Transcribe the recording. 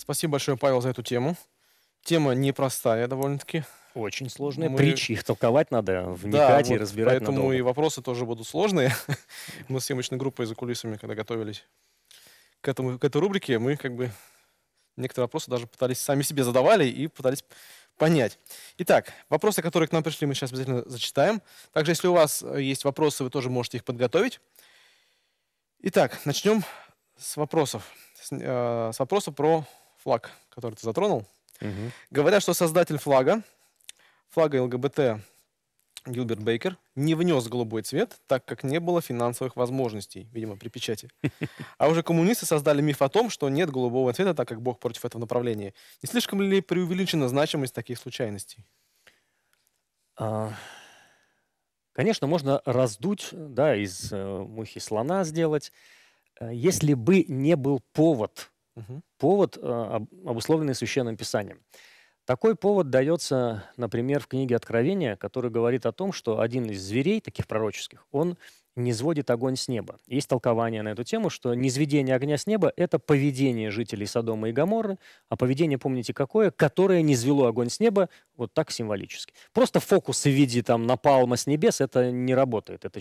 Спасибо большое, Павел, за эту тему. Тема непростая довольно-таки. Очень сложные Мы, притчи, их толковать надо, да, вникать и вот разбирать поэтому и надолго. вопросы тоже будут сложные. Мы с съемочной группой за кулисами, когда готовились к этой рубрике, мы как бы некоторые вопросы даже пытались сами себе задавали и пытались понять. Итак, вопросы, которые к нам пришли, мы сейчас обязательно зачитаем. Также, если у вас есть вопросы, вы тоже можете их подготовить. Итак, начнем с вопросов. С вопроса про флаг, который ты затронул. Мгм. Говорят, что создатель флага ЛГБТ Гилберт Бейкер не внес голубой цвет, так как не было финансовых возможностей, видимо, при печати. А уже коммунисты создали миф о том, что нет голубого цвета, так как Бог против этого направления. Не слишком ли преувеличена значимость таких случайностей? А, Конечно, можно раздуть, да, из мухи слона сделать, если бы не был повод, Мгм. обусловленный Священным Писанием. Такой повод дается, например, в книге Откровения, который говорит о том, что один из зверей, таких пророческих, он низводит огонь с неба. Есть толкование на эту тему, что низведение огня с неба– это поведение жителей Содома и Гоморры, а поведение, помните, какое? Которое низвело огонь с неба вот так символически. Просто фокус в виде там напалма с небес– это не работает, это